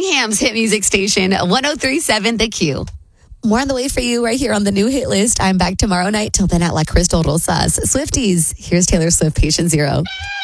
Birmingham's hit music station, 103.7 The Q. More on the way for you right here on the new hit list. I'm back tomorrow night. Till then at La Crystal Rosas. Swifties, here's Taylor Swift, Patient Zero.